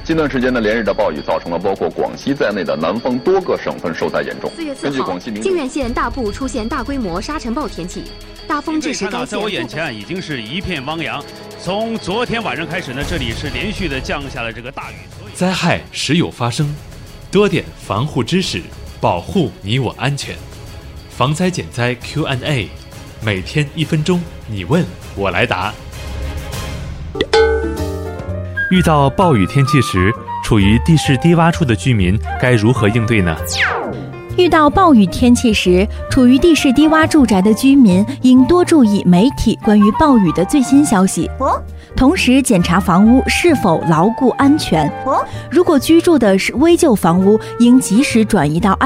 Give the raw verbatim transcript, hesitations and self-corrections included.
近段时间呢，连日的暴雨造成了包括广西在内的南方多个省份受灾严重。 四月四号，靖远县大部出现大规模沙尘暴天气，大风致使该县。 在我眼前已经是一片汪洋。从昨天晚上开始呢，这里是连续的降下了这个大雨。 灾害时有发生，多点防护知识，保护你我安全。防灾减灾 Q and A， 每天一分钟，你问我来答。遇到暴雨天气时，处于地势低洼处的居民该如何应对呢？ 遇到暴雨天气时，处于地势低洼住宅的居民应多注意媒体关于暴雨的最新消息，同时检查房屋是否牢固安全。如果居住的是危旧房屋，应及时转移到安